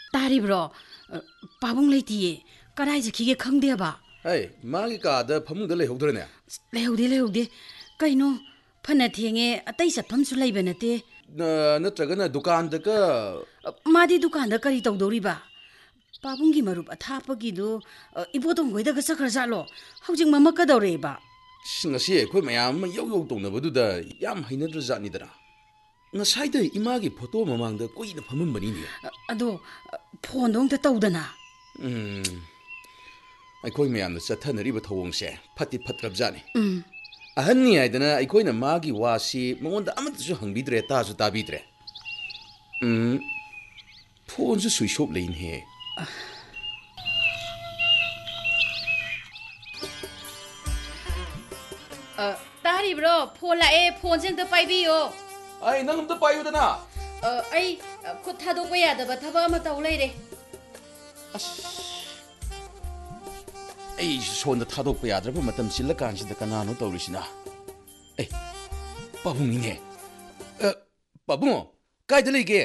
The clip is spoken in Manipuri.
Taribro, Pabung Lady, Karaja Kige Kangdeba. Hey, Magika, the Pamudale Hodrene. Leude, Kaino, Panatinge, a taste of Pamsula Benete. Natragana Dukan the girl. Madi Dukan the Carito Doriba. Pabungi Marup, a tapagido, Ibotong with a Sacrazalo, housing Mamaka Doreba. Singasia, quit my arm, Yogo don't know do the Yam Hinedrazanidra. Naside Imagi Potom among the Queen of Pamumbani. Ado, Pondong the Todana. I call me on the Satan River Towongse, Patti Patrabzani. A honey, I don't know, I coin a Magi wasi, Monda Amateur Hungidre, Tazu Tabitre. Pawns a sweet shop lane here. Taribro, Pola Pons in the Pibio. I know the Payudana. I could have the way at the Batabamata lady. I saw the Tadopiadra, Matam Silakansi, the Canano Torishina. Eh, Babumine. Babu, guide the league.